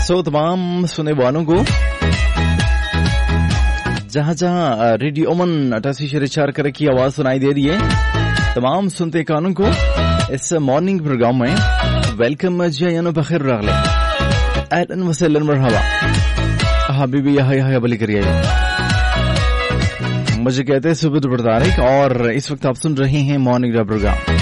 सो तमाम सुनने वालों को जहां जहां रेडियो ओमन 88.4 करे की आवाज सुनाई दे रही है, तमाम सुनते कानों को इस मॉर्निंग प्रोग्राम में वेलकम जयानो बखैर रगले अहलन व सहलन मरहबा हबीबी यहा बली करिए। मुझे कहते हैं सुबह तारिक और इस वक्त आप सुन रहे हैं मॉर्निंग प्रोग्राम।